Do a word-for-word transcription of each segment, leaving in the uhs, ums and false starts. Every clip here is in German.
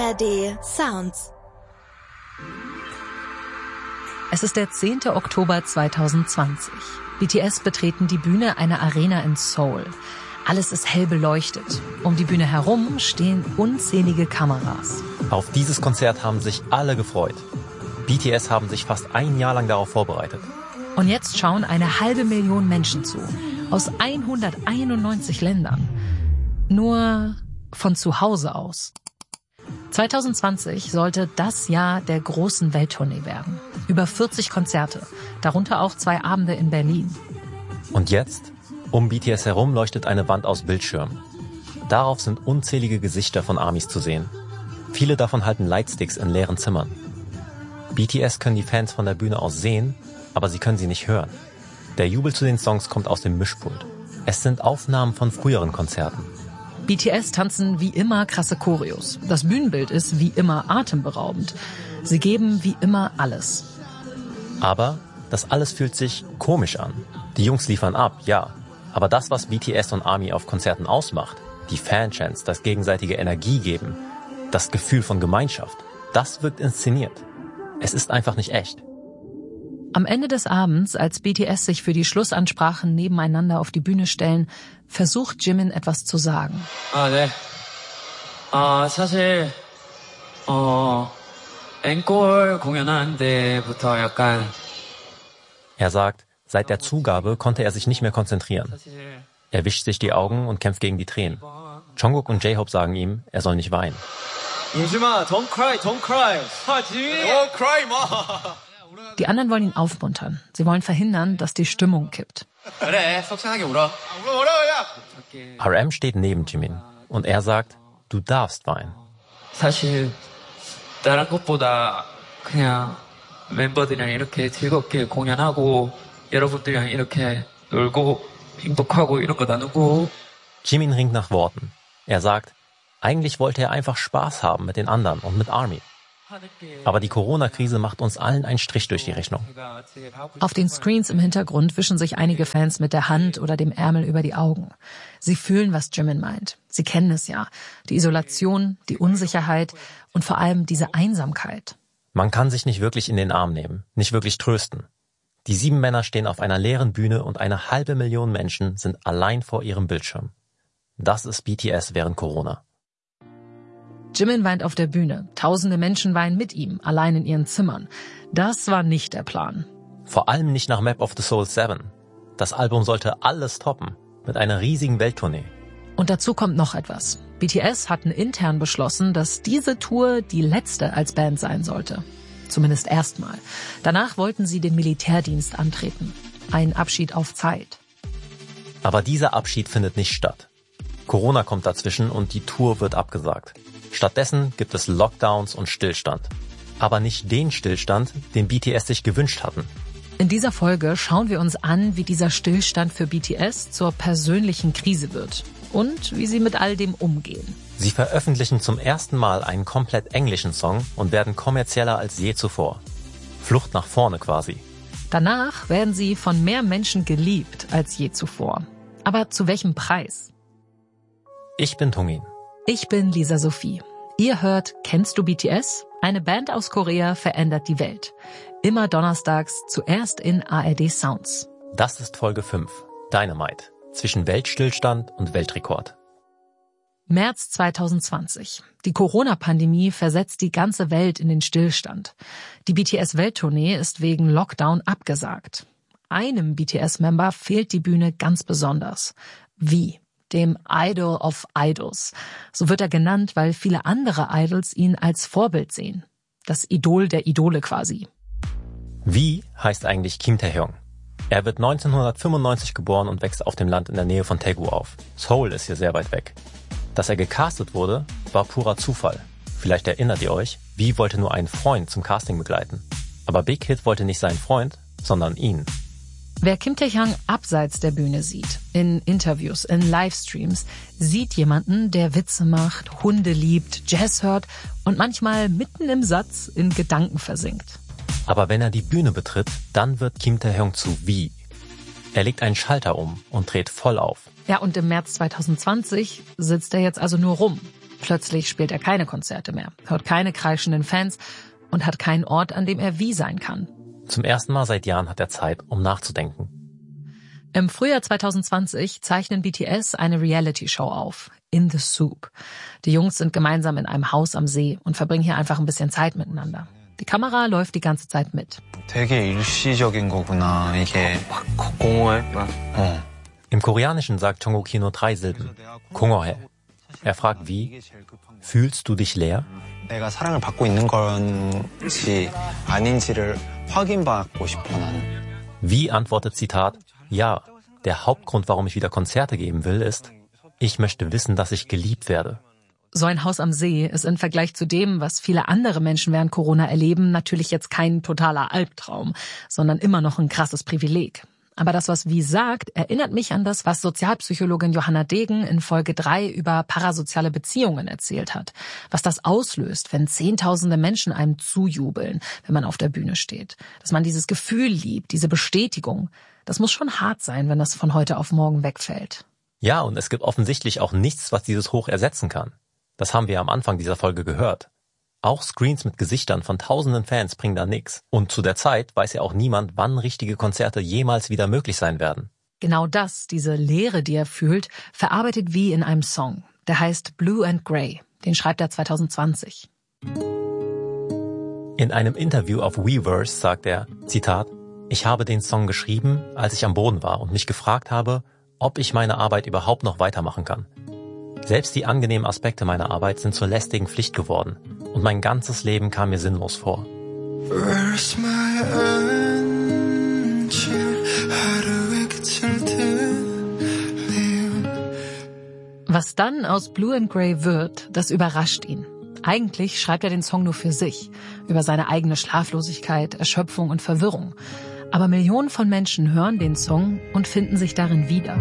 R D Sounds. Es ist der zehnte Oktober zweitausendzwanzig. B T S betreten die Bühne einer Arena in Seoul. Alles ist hell beleuchtet. Um die Bühne herum stehen unzählige Kameras. Auf dieses Konzert haben sich alle gefreut. B T S haben sich fast ein Jahr lang darauf vorbereitet. Und jetzt schauen eine halbe Million Menschen zu. Aus hunderteinundneunzig Ländern. Nur von zu Hause aus. zweitausendzwanzig sollte das Jahr der großen Welttournee werden. Über vierzig Konzerte, darunter auch zwei Abende in Berlin. Und jetzt? Um B T S herum leuchtet eine Wand aus Bildschirmen. Darauf sind unzählige Gesichter von Armys zu sehen. Viele davon halten Lightsticks in leeren Zimmern. B T S können die Fans von der Bühne aus sehen, aber sie können sie nicht hören. Der Jubel zu den Songs kommt aus dem Mischpult. Es sind Aufnahmen von früheren Konzerten. B T S tanzen wie immer krasse Choreos. Das Bühnenbild ist wie immer atemberaubend. Sie geben wie immer alles. Aber das alles fühlt sich komisch an. Die Jungs liefern ab, ja. Aber das, was B T S und ARMY auf Konzerten ausmacht, die Fanchants, das gegenseitige Energie geben, das Gefühl von Gemeinschaft, das wirkt inszeniert. Es ist einfach nicht echt. Am Ende des Abends, als B T S sich für die Schlussansprachen nebeneinander auf die Bühne stellen, versucht Jimin etwas zu sagen. 아, 네. 아, 사실 어, 앵콜 공연한 데부터 약간 Er sagt, seit der Zugabe konnte er sich nicht mehr konzentrieren. Er wischt sich die Augen und kämpft gegen die Tränen. Jungkook und J-Hope sagen ihm, er soll nicht weinen. 예지마, don't cry, don't cry. 아, 지민이, don't cry, ma. Die anderen wollen ihn aufmuntern. Sie wollen verhindern, dass die Stimmung kippt. 그래, 속상하게 울어. 울어, 울어, 야. R M steht neben Jimin und er sagt, du darfst weinen. 사실 다른 것보다 그냥 멤버들이랑 이렇게 즐겁게 공연하고 여러분들이랑 이렇게 놀고 행복하고 이런 거 나누고. Jimin ringt nach Worten. Er sagt, eigentlich wollte er einfach Spaß haben mit den anderen und mit ARMY. Aber die Corona-Krise macht uns allen einen Strich durch die Rechnung. Auf den Screens im Hintergrund wischen sich einige Fans mit der Hand oder dem Ärmel über die Augen. Sie fühlen, was Jimin meint. Sie kennen es ja. Die Isolation, die Unsicherheit und vor allem diese Einsamkeit. Man kann sich nicht wirklich in den Arm nehmen, nicht wirklich trösten. Die sieben Männer stehen auf einer leeren Bühne und eine halbe Million Menschen sind allein vor ihrem Bildschirm. Das ist B T S während Corona. Jimin weint auf der Bühne. Tausende Menschen weinen mit ihm, allein in ihren Zimmern. Das war nicht der Plan. Vor allem nicht nach Map of the Soul sieben. Das Album sollte alles toppen, mit einer riesigen Welttournee. Und dazu kommt noch etwas. B T S hatten intern beschlossen, dass diese Tour die letzte als Band sein sollte. Zumindest erstmal. Danach wollten sie den Militärdienst antreten. Ein Abschied auf Zeit. Aber dieser Abschied findet nicht statt. Corona kommt dazwischen und die Tour wird abgesagt. Stattdessen gibt es Lockdowns und Stillstand. Aber nicht den Stillstand, den B T S sich gewünscht hatten. In dieser Folge schauen wir uns an, wie dieser Stillstand für B T S zur persönlichen Krise wird. Und wie sie mit all dem umgehen. Sie veröffentlichen zum ersten Mal einen komplett englischen Song und werden kommerzieller als je zuvor. Flucht nach vorne quasi. Danach werden sie von mehr Menschen geliebt als je zuvor. Aber zu welchem Preis? Ich bin Tungin. Ich bin Lisa Sophie. Ihr hört Kennst du B T S? Eine Band aus Korea verändert die Welt. Immer donnerstags, zuerst in A R D Sounds. Das ist Folge fünf, Dynamite, zwischen Weltstillstand und Weltrekord. März zweitausendzwanzig. Die Corona-Pandemie versetzt die ganze Welt in den Stillstand. Die B T S-Welttournee ist wegen Lockdown abgesagt. Einem B T S-Member fehlt die Bühne ganz besonders. Wie? Dem Idol of Idols. So wird er genannt, weil viele andere Idols ihn als Vorbild sehen. Das Idol der Idole quasi. Wie heißt eigentlich Kim Taehyung? Er wird neunzehnhundertfünfundneunzig geboren und wächst auf dem Land in der Nähe von Daegu auf. Seoul ist hier sehr weit weg. Dass er gecastet wurde, war purer Zufall. Vielleicht erinnert ihr euch, Wie wollte nur einen Freund zum Casting begleiten. Aber Big Hit wollte nicht seinen Freund, sondern ihn. Wer Kim Taehyung abseits der Bühne sieht, in Interviews, in Livestreams, sieht jemanden, der Witze macht, Hunde liebt, Jazz hört und manchmal mitten im Satz in Gedanken versinkt. Aber wenn er die Bühne betritt, dann wird Kim Taehyung zu Wie. Er legt einen Schalter um und dreht voll auf. Ja, und im März zweitausendzwanzig sitzt er jetzt also nur rum. Plötzlich spielt er keine Konzerte mehr, hört keine kreischenden Fans und hat keinen Ort, an dem er wie sein kann. Zum ersten Mal seit Jahren hat er Zeit, um nachzudenken. Im Frühjahr zwanzig zwanzig zeichnen B T S eine Reality-Show auf, In the Soup. Die Jungs sind gemeinsam in einem Haus am See und verbringen hier einfach ein bisschen Zeit miteinander. Die Kamera läuft die ganze Zeit mit. 되게 일시적인 거구나, 이게. 공허해? 어. Im Koreanischen sagt Jonguk nur drei Silben. 공허해. Er fragt wie, fühlst du dich leer? 내가 사랑을 받고 있는 건지 아닌지를 확인받고 싶어 나는. Wie antwortet Zitat, ja, der Hauptgrund, warum ich wieder Konzerte geben will, ist, ich möchte wissen, dass ich geliebt werde. So ein Haus am See ist im Vergleich zu dem, was viele andere Menschen während Corona erleben, natürlich jetzt kein totaler Albtraum, sondern immer noch ein krasses Privileg. Aber das, was Wie sagt, erinnert mich an das, was Sozialpsychologin Johanna Degen in Folge drei über parasoziale Beziehungen erzählt hat. Was das auslöst, wenn zehntausende Menschen einem zujubeln, wenn man auf der Bühne steht. Dass man dieses Gefühl liebt, diese Bestätigung. Das muss schon hart sein, wenn das von heute auf morgen wegfällt. Ja, und es gibt offensichtlich auch nichts, was dieses Hoch ersetzen kann. Das haben wir am Anfang dieser Folge gehört. Auch Screens mit Gesichtern von tausenden Fans bringen da nichts. Und zu der Zeit weiß ja auch niemand, wann richtige Konzerte jemals wieder möglich sein werden. Genau das, diese Leere, die er fühlt, verarbeitet Wie in einem Song. Der heißt Blue and Grey. Den schreibt er zwanzig zwanzig. In einem Interview auf Weverse sagt er, Zitat, ich habe den Song geschrieben, als ich am Boden war und mich gefragt habe, ob ich meine Arbeit überhaupt noch weitermachen kann. Selbst die angenehmen Aspekte meiner Arbeit sind zur lästigen Pflicht geworden und mein ganzes Leben kam mir sinnlos vor. Was dann aus Blue and Grey wird, das überrascht ihn. Eigentlich schreibt er den Song nur für sich, über seine eigene Schlaflosigkeit, Erschöpfung und Verwirrung. Aber Millionen von Menschen hören den Song und finden sich darin wieder.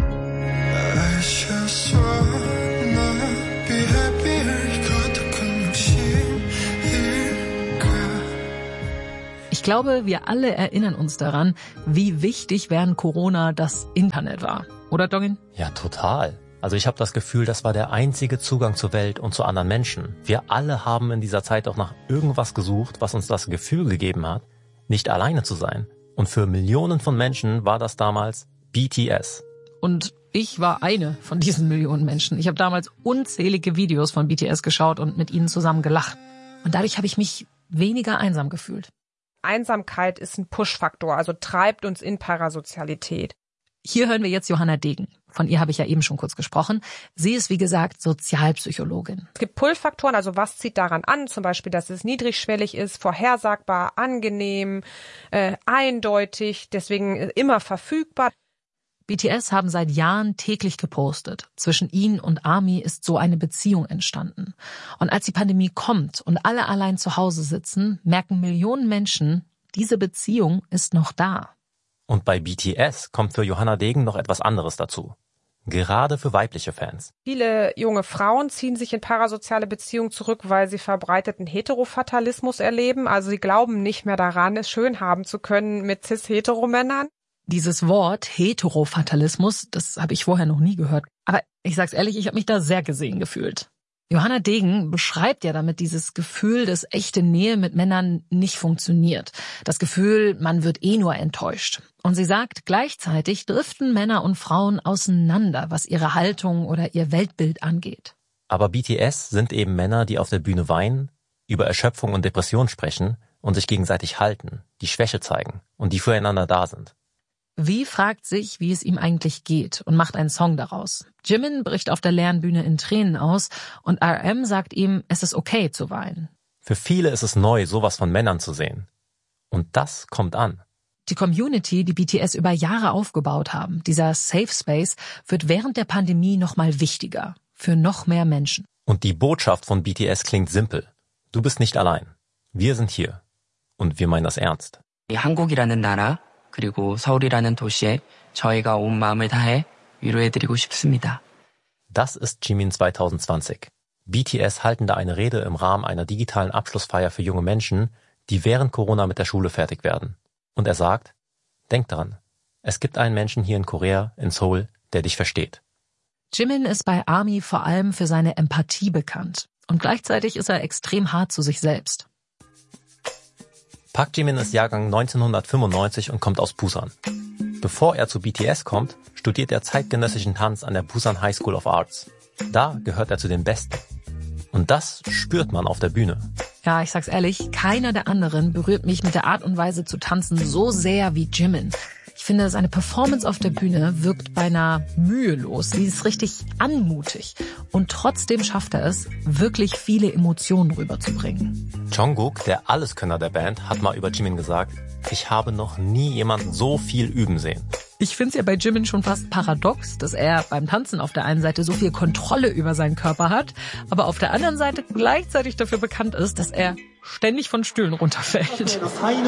Ich glaube, wir alle erinnern uns daran, wie wichtig während Corona das Internet war. Oder, Dongin? Ja, total. Also ich habe das Gefühl, das war der einzige Zugang zur Welt und zu anderen Menschen. Wir alle haben in dieser Zeit auch nach irgendwas gesucht, was uns das Gefühl gegeben hat, nicht alleine zu sein. Und für Millionen von Menschen war das damals B T S. Und ich war eine von diesen Millionen Menschen. Ich habe damals unzählige Videos von B T S geschaut und mit ihnen zusammen gelacht. Und dadurch habe ich mich weniger einsam gefühlt. Einsamkeit ist ein Push-Faktor, also treibt uns in Parasozialität. Hier hören wir jetzt Johanna Degen. Von ihr habe ich ja eben schon kurz gesprochen. Sie ist, wie gesagt, Sozialpsychologin. Es gibt Pull-Faktoren, also was zieht daran an? Zum Beispiel, dass es niedrigschwellig ist, vorhersagbar, angenehm, äh, eindeutig, deswegen immer verfügbar. B T S haben seit Jahren täglich gepostet. Zwischen ihnen und ARMY ist so eine Beziehung entstanden. Und als die Pandemie kommt und alle allein zu Hause sitzen, merken Millionen Menschen, diese Beziehung ist noch da. Und bei B T S kommt für Johanna Degen noch etwas anderes dazu. Gerade für weibliche Fans. Viele junge Frauen ziehen sich in parasoziale Beziehungen zurück, weil sie verbreiteten Heterofatalismus erleben. Also sie glauben nicht mehr daran, es schön haben zu können mit cis-Heteromännern. Dieses Wort Heterofatalismus, das habe ich vorher noch nie gehört. Aber ich sag's ehrlich, ich habe mich da sehr gesehen gefühlt. Johanna Degen beschreibt ja damit dieses Gefühl, dass echte Nähe mit Männern nicht funktioniert. Das Gefühl, man wird eh nur enttäuscht. Und sie sagt, gleichzeitig driften Männer und Frauen auseinander, was ihre Haltung oder ihr Weltbild angeht. Aber B T S sind eben Männer, die auf der Bühne weinen, über Erschöpfung und Depression sprechen und sich gegenseitig halten, die Schwäche zeigen und die füreinander da sind. Wie fragt sich, wie es ihm eigentlich geht und macht einen Song daraus. Jimin bricht auf der leeren Bühne in Tränen aus und R M sagt ihm, es ist okay zu weinen. Für viele ist es neu, sowas von Männern zu sehen. Und das kommt an. Die Community, die B T S über Jahre aufgebaut haben, dieser Safe Space, wird während der Pandemie nochmal wichtiger. Für noch mehr Menschen. Und die Botschaft von B T S klingt simpel. Du bist nicht allein. Wir sind hier. Und wir meinen das ernst. 한국이라는 나라 그리고 서울이라는 도시에 저희가 온 마음을 다해 위로해드리고 싶습니다. Das ist Jimin zwanzig zwanzig. B T S halten da eine Rede im Rahmen einer digitalen Abschlussfeier für junge Menschen, die während Corona mit der Schule fertig werden. Und er sagt, denk dran, es gibt einen Menschen hier in Korea, in Seoul, der dich versteht. Jimin ist bei ARMY vor allem für seine Empathie bekannt. Und gleichzeitig ist er extrem hart zu sich selbst. Park Jimin ist Jahrgang neunzehnhundertfünfundneunzig und kommt aus Busan. Bevor er zu B T S kommt, studiert er zeitgenössischen Tanz an der Busan High School of Arts. Da gehört er zu den Besten. Und das spürt man auf der Bühne. Ja, ich sag's ehrlich, keiner der anderen berührt mich mit der Art und Weise zu tanzen so sehr wie Jimin. Ich finde, seine Performance auf der Bühne wirkt beinahe mühelos. Sie ist richtig anmutig. Und trotzdem schafft er es, wirklich viele Emotionen rüberzubringen. Jungkook, der Alleskönner der Band, hat mal über Jimin gesagt, ich habe noch nie jemanden so viel üben sehen. Ich finde es ja bei Jimin schon fast paradox, dass er beim Tanzen auf der einen Seite so viel Kontrolle über seinen Körper hat, aber auf der anderen Seite gleichzeitig dafür bekannt ist, dass er ständig von Stühlen runterfällt.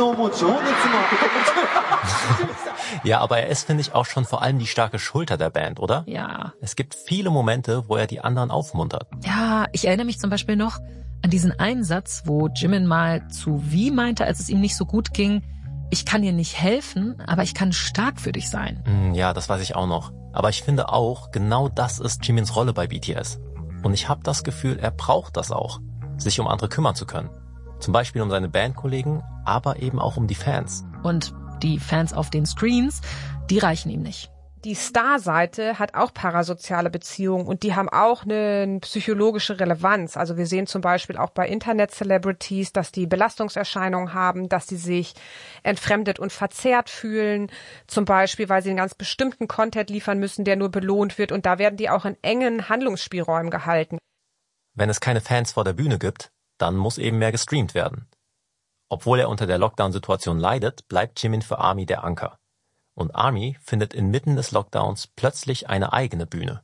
Ja, aber er ist, finde ich, auch schon vor allem die starke Schulter der Band, oder? Ja. Es gibt viele Momente, wo er die anderen aufmuntert. Ja, ich erinnere mich zum Beispiel noch an diesen einen Satz, wo Jimin mal zu V meinte, als es ihm nicht so gut ging, ich kann dir nicht helfen, aber ich kann stark für dich sein. Ja, das weiß ich auch noch. Aber ich finde auch, genau das ist Jimins Rolle bei B T S. Und ich habe das Gefühl, er braucht das auch, sich um andere kümmern zu können. Zum Beispiel um seine Bandkollegen, aber eben auch um die Fans. Und die Fans auf den Screens, die reichen ihm nicht. Die Star-Seite hat auch parasoziale Beziehungen und die haben auch eine psychologische Relevanz. Also wir sehen zum Beispiel auch bei Internet-Celebrities, dass die Belastungserscheinungen haben, dass sie sich entfremdet und verzerrt fühlen. Zum Beispiel, weil sie einen ganz bestimmten Content liefern müssen, der nur belohnt wird. Und da werden die auch in engen Handlungsspielräumen gehalten. Wenn es keine Fans vor der Bühne gibt, dann muss eben mehr gestreamt werden. Obwohl er unter der Lockdown-Situation leidet, bleibt Jimin für ARMY der Anker. Und ARMY findet inmitten des Lockdowns plötzlich eine eigene Bühne.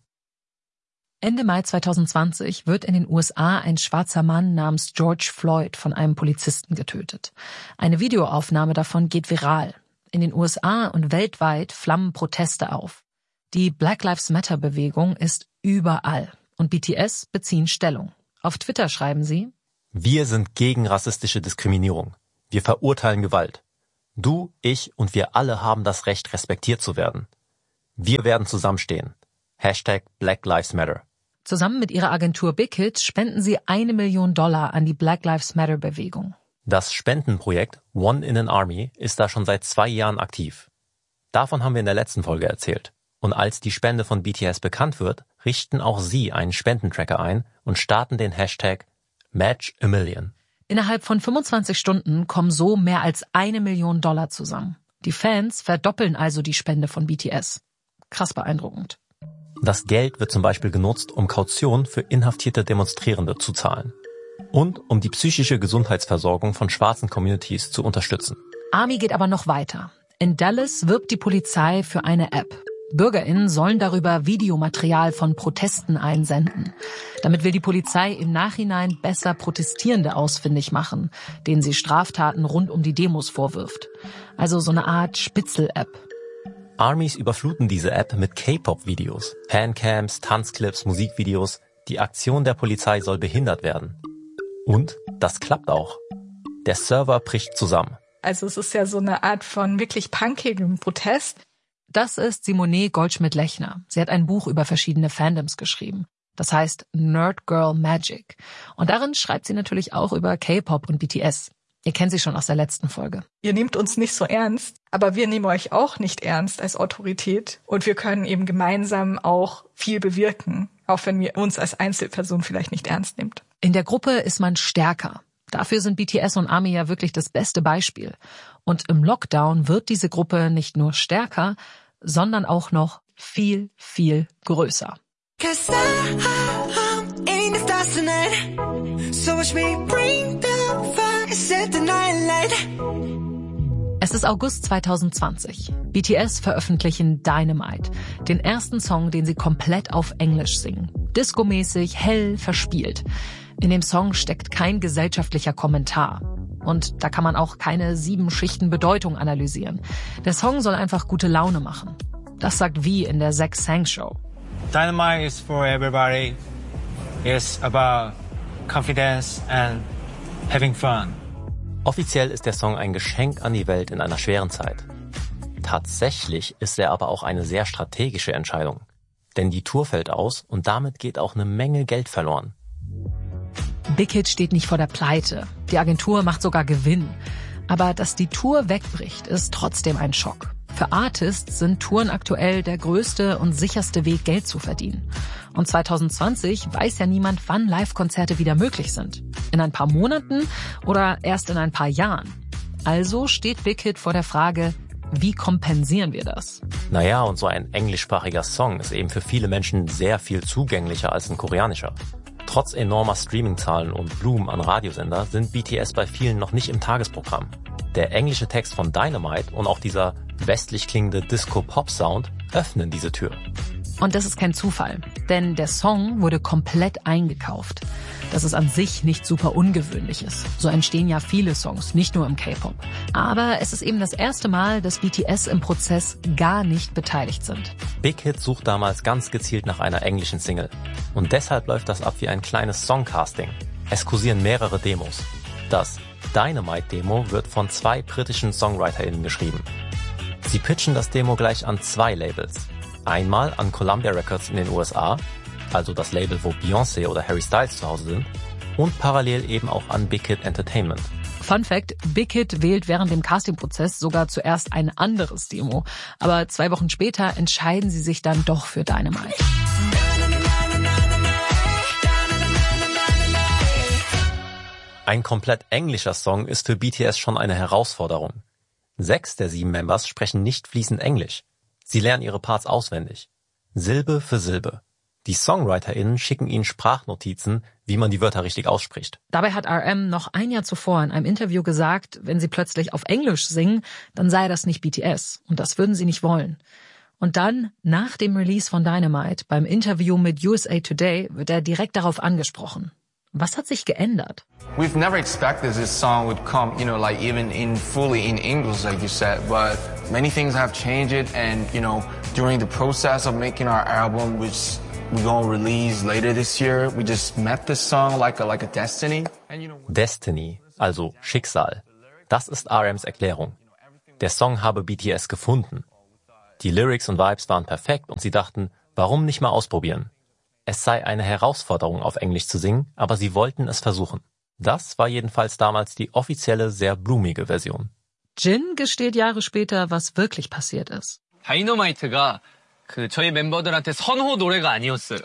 Ende Mai zweitausendzwanzig wird in den U S A ein schwarzer Mann namens George Floyd von einem Polizisten getötet. Eine Videoaufnahme davon geht viral. In den U S A und weltweit flammen Proteste auf. Die Black Lives Matter-Bewegung ist überall und B T S beziehen Stellung. Auf Twitter schreiben sie: Wir sind gegen rassistische Diskriminierung. Wir verurteilen Gewalt. Du, ich und wir alle haben das Recht, respektiert zu werden. Wir werden zusammenstehen. Hashtag Black Lives Matter. Zusammen mit ihrer Agentur Big Hit spenden sie eine Million Dollar an die Black Lives Matter Bewegung. Das Spendenprojekt One in an Army ist da schon seit zwei Jahren aktiv. Davon haben wir in der letzten Folge erzählt. Und als die Spende von B T S bekannt wird, richten auch sie einen Spendentracker ein und starten den Hashtag Match a Million. Innerhalb von fünfundzwanzig Stunden kommen so mehr als eine Million Dollar zusammen. Die Fans verdoppeln also die Spende von B T S. Krass beeindruckend. Das Geld wird zum Beispiel genutzt, um Kaution für inhaftierte Demonstrierende zu zahlen. Und um die psychische Gesundheitsversorgung von schwarzen Communities zu unterstützen. ARMY geht aber noch weiter. In Dallas wirbt die Polizei für eine App. BürgerInnen sollen darüber Videomaterial von Protesten einsenden. Damit will die Polizei im Nachhinein besser Protestierende ausfindig machen, denen sie Straftaten rund um die Demos vorwirft. Also so eine Art Spitzel-App. ARMYs überfluten diese App mit K-Pop-Videos, Fancams, Tanzclips, Musikvideos. Die Aktion der Polizei soll behindert werden. Und das klappt auch. Der Server bricht zusammen. Also es ist ja so eine Art von wirklich punkigem Protest. Das ist Simone Goldschmidt-Lechner. Sie hat ein Buch über verschiedene Fandoms geschrieben. Das heißt Nerd Girl Magic. Und darin schreibt sie natürlich auch über K-Pop und B T S. Ihr kennt sie schon aus der letzten Folge. Ihr nehmt uns nicht so ernst, aber wir nehmen euch auch nicht ernst als Autorität. Und wir können eben gemeinsam auch viel bewirken, auch wenn wir uns als Einzelperson vielleicht nicht ernst nimmt. In der Gruppe ist man stärker. Dafür sind B T S und ARMY ja wirklich das beste Beispiel. Und im Lockdown wird diese Gruppe nicht nur stärker, sondern auch noch viel, viel größer. Es ist August zweitausendzwanzig. B T S veröffentlichen Dynamite, den ersten Song, den sie komplett auf Englisch singen. Disco-mäßig, hell, verspielt. In dem Song steckt kein gesellschaftlicher Kommentar. Und da kann man auch keine sieben Schichten Bedeutung analysieren. Der Song soll einfach gute Laune machen. Das sagt V in der Zach Sang Show. Dynamite is for everybody. It's about confidence and having fun. Offiziell ist der Song ein Geschenk an die Welt in einer schweren Zeit. Tatsächlich ist er aber auch eine sehr strategische Entscheidung. Denn die Tour fällt aus und damit geht auch eine Menge Geld verloren. Big Hit steht nicht vor der Pleite. Die Agentur macht sogar Gewinn. Aber dass die Tour wegbricht, ist trotzdem ein Schock. Für Artists sind Touren aktuell der größte und sicherste Weg, Geld zu verdienen. Und zwanzig zwanzig weiß ja niemand, wann Live-Konzerte wieder möglich sind. In ein paar Monaten oder erst in ein paar Jahren. Also steht Big Hit vor der Frage, wie kompensieren wir das? Naja, und so ein englischsprachiger Song ist eben für viele Menschen sehr viel zugänglicher als ein koreanischer. Trotz enormer Streamingzahlen und Blumen an Radiosender sind B T S bei vielen noch nicht im Tagesprogramm. Der englische Text von Dynamite und auch dieser westlich klingende Disco-Pop-Sound öffnen diese Tür. Und das ist kein Zufall, denn der Song wurde komplett eingekauft. Das ist an sich nicht super Ungewöhnliches. So entstehen ja viele Songs, nicht nur im K-Pop. Aber es ist eben das erste Mal, dass B T S im Prozess gar nicht beteiligt sind. Big Hit sucht damals ganz gezielt nach einer englischen Single. Und deshalb läuft das ab wie ein kleines Songcasting. Es kursieren mehrere Demos. Das Dynamite-Demo wird von zwei britischen SongwriterInnen geschrieben. Sie pitchen das Demo gleich an zwei Labels. Einmal an Columbia Records in den U S A, also das Label, wo Beyoncé oder Harry Styles zu Hause sind, und parallel eben auch an Big Hit Entertainment. Fun Fact, Big Hit wählt während dem Castingprozess sogar zuerst ein anderes Demo. Aber zwei Wochen später entscheiden sie sich dann doch für Dynamite. Ein komplett englischer Song ist für B T S schon eine Herausforderung. Sechs der sieben Members sprechen nicht fließend Englisch. Sie lernen ihre Parts auswendig. Silbe für Silbe. Die SongwriterInnen schicken ihnen Sprachnotizen, wie man die Wörter richtig ausspricht. Dabei hat R M noch ein Jahr zuvor in einem Interview gesagt, wenn sie plötzlich auf Englisch singen, dann sei das nicht B T S. Und das würden sie nicht wollen. Und dann, nach dem Release von Dynamite, beim Interview mit U S A Today, wird er direkt darauf angesprochen. Was hat sich geändert? We've never expected this song would come, you know, like even in fully in English, like you said, but many things have changed, and you know, during the process of making our album, which we're gonna release later this year, we just met this song like a like a destiny. And, you know, Destiny, also Schicksal. Das ist R Ms Erklärung. Der Song habe B T S gefunden. Die Lyrics und Vibes waren perfekt und sie dachten, warum nicht mal ausprobieren? Es sei eine Herausforderung, auf Englisch zu singen, aber sie wollten es versuchen. Das war jedenfalls damals die offizielle, sehr blumige Version. Jin gesteht Jahre später, was wirklich passiert ist. 다이너마이트가 그 저희 멤버들한테 선호 노래가 아니었어요.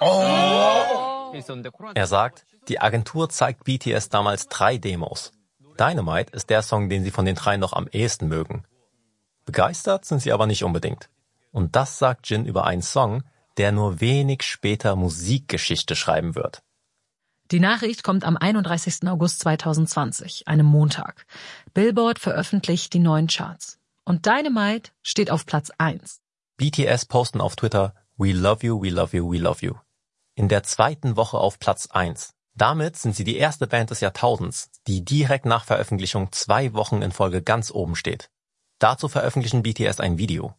Er sagt, die Agentur zeigt B T S damals drei Demos. Dynamite ist der Song, den sie von den drei noch am ehesten mögen. Begeistert sind sie aber nicht unbedingt. Und das sagt Jin über einen Song, der nur wenig später Musikgeschichte schreiben wird. Die Nachricht kommt am einunddreißigsten August zweitausendzwanzig, einem Montag. Billboard veröffentlicht die neuen Charts. Und Dynamite steht auf Platz eins. B T S posten auf Twitter, "We love you, we love you, we love you." In der zweiten Woche auf Platz eins. Damit sind sie die erste Band des Jahrtausends, die direkt nach Veröffentlichung zwei Wochen in Folge ganz oben steht. Dazu veröffentlichen B T S ein Video.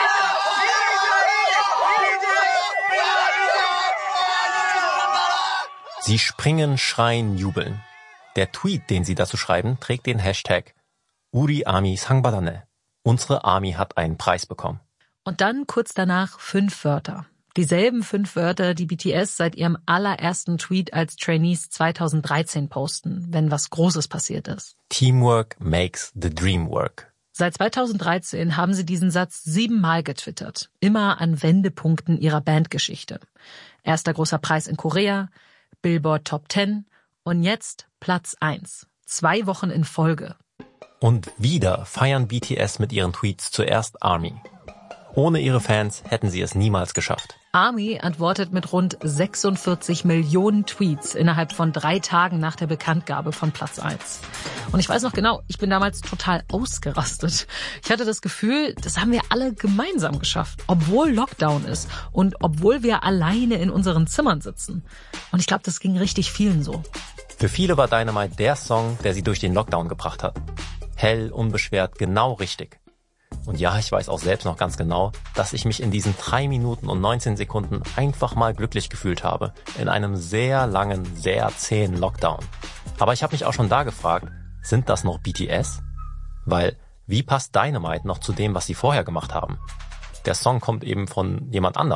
Sie springen, schreien, jubeln. Der Tweet, den sie dazu schreiben, trägt den Hashtag Uri Army 상 받았네. Unsere Army hat einen Preis bekommen. Und dann kurz danach fünf Wörter. Dieselben fünf Wörter, die B T S seit ihrem allerersten Tweet als Trainees zweitausenddreizehn posten, wenn was Großes passiert ist. Teamwork makes the dream work. Seit zweitausenddreizehn haben sie diesen Satz siebenmal getwittert. Immer an Wendepunkten ihrer Bandgeschichte. Erster großer Preis in Korea, Billboard Top zehn und jetzt Platz eins. Zwei Wochen in Folge. Und wieder feiern B T S mit ihren Tweets zuerst Army. Ohne ihre Fans hätten sie es niemals geschafft. Army antwortet mit rund sechsundvierzig Millionen Tweets innerhalb von drei Tagen nach der Bekanntgabe von Platz eins. Und ich weiß noch genau, ich bin damals total ausgerastet. Ich hatte das Gefühl, das haben wir alle gemeinsam geschafft, obwohl Lockdown ist und obwohl wir alleine in unseren Zimmern sitzen. Und ich glaube, das ging richtig vielen so. Für viele war Dynamite der Song, der sie durch den Lockdown gebracht hat. Hell, unbeschwert, genau richtig. Und ja, ich weiß auch selbst noch ganz genau, dass ich mich in diesen drei Minuten und neunzehn Sekunden einfach mal glücklich gefühlt habe. In einem sehr langen, sehr zähen Lockdown. Aber ich habe mich auch schon da gefragt, sind das noch B T S? Weil, wie passt Dynamite noch zu dem, was sie vorher gemacht haben? Der Song kommt eben von jemand anderem.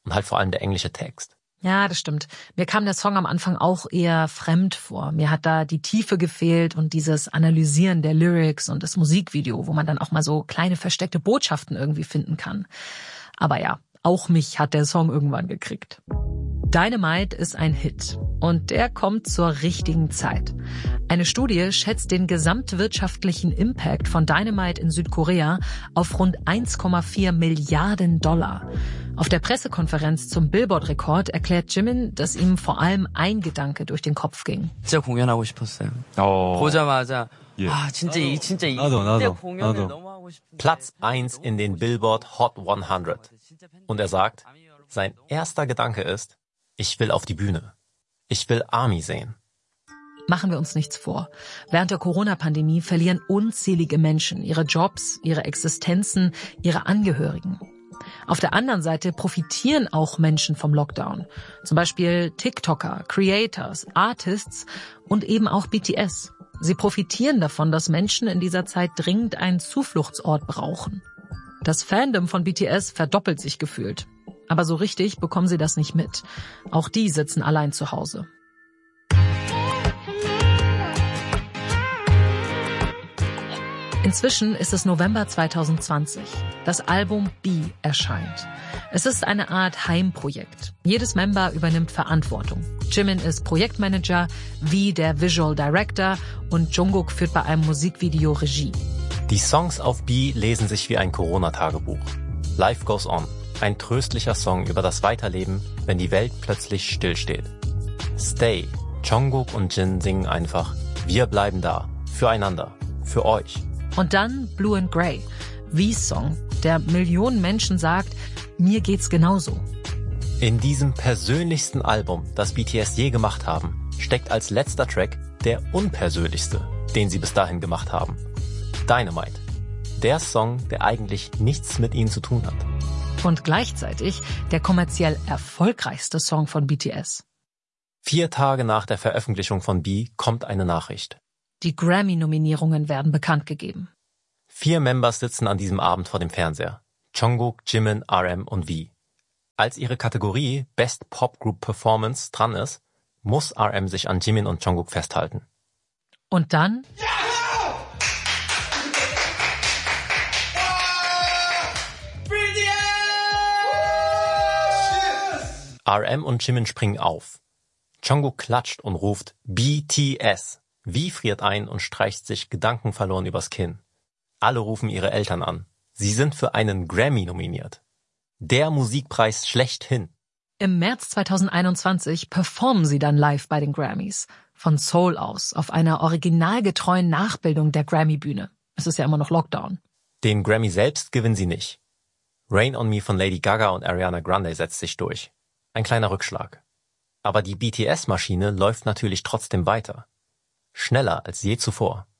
Und halt vor allem der englische Text. Ja, das stimmt. Mir kam der Song am Anfang auch eher fremd vor. Mir hat da die Tiefe gefehlt und dieses Analysieren der Lyrics und das Musikvideo, wo man dann auch mal so kleine versteckte Botschaften irgendwie finden kann. Aber ja, auch mich hat der Song irgendwann gekriegt. Dynamite ist ein Hit und der kommt zur richtigen Zeit. Eine Studie schätzt den gesamtwirtschaftlichen Impact von Dynamite in Südkorea auf rund eins Komma vier Milliarden Dollar. Auf der Pressekonferenz zum Billboard-Rekord erklärt Jimin, dass ihm vor allem ein Gedanke durch den Kopf ging. 진짜 공연하고 싶었어요. 어. 보자마자 예. 아 진짜 이 진짜 이 나도, 나도, 이때 공연을 나도. 너무 하고 싶은데. Platz eins in den Billboard Hot hundert. Und er sagt, sein erster Gedanke ist, ich will auf die Bühne. Ich will ARMY sehen. Machen wir uns nichts vor. Während der Corona-Pandemie verlieren unzählige Menschen ihre Jobs, ihre Existenzen, ihre Angehörigen. Auf der anderen Seite profitieren auch Menschen vom Lockdown. Zum Beispiel TikToker, Creators, Artists und eben auch B T S. Sie profitieren davon, dass Menschen in dieser Zeit dringend einen Zufluchtsort brauchen. Das Fandom von B T S verdoppelt sich gefühlt. Aber so richtig bekommen sie das nicht mit. Auch die sitzen allein zu Hause. Inzwischen ist es November zwanzig zwanzig. Das Album B erscheint. Es ist eine Art Heimprojekt. Jedes Member übernimmt Verantwortung. Jimin ist Projektmanager, V der Visual Director und Jungkook führt bei einem Musikvideo Regie. Die Songs auf B lesen sich wie ein Corona-Tagebuch. Life Goes On. Ein tröstlicher Song über das Weiterleben, wenn die Welt plötzlich stillsteht. Stay. Jungkook und Jin singen einfach, wir bleiben da. Füreinander. Für euch. Und dann Blue and Grey, V's Song, der Millionen Menschen sagt, mir geht's genauso. In diesem persönlichsten Album, das B T S je gemacht haben, steckt als letzter Track der unpersönlichste, den sie bis dahin gemacht haben. Dynamite. Der Song, der eigentlich nichts mit ihnen zu tun hat. Und gleichzeitig der kommerziell erfolgreichste Song von B T S. Vier Tage nach der Veröffentlichung von B kommt eine Nachricht. Die Grammy-Nominierungen werden bekannt gegeben. Vier Members sitzen an diesem Abend vor dem Fernseher. Jungkook, Jimin, R M und V. Als ihre Kategorie Best Pop Group Performance dran ist, muss R M sich an Jimin und Jungkook festhalten. Und dann... R M und Jimin springen auf. Jungkook klatscht und ruft B T S. V friert ein und streicht sich gedankenverloren übers Kinn. Alle rufen ihre Eltern an. Sie sind für einen Grammy nominiert. Der Musikpreis schlechthin. Im März zwanzig einundzwanzig performen sie dann live bei den Grammys. Von Seoul aus, auf einer originalgetreuen Nachbildung der Grammy-Bühne. Es ist ja immer noch Lockdown. Den Grammy selbst gewinnen sie nicht. Rain on Me von Lady Gaga und Ariana Grande setzt sich durch. Ein kleiner Rückschlag. Aber die B T S-Maschine läuft natürlich trotzdem weiter. Schneller als je zuvor.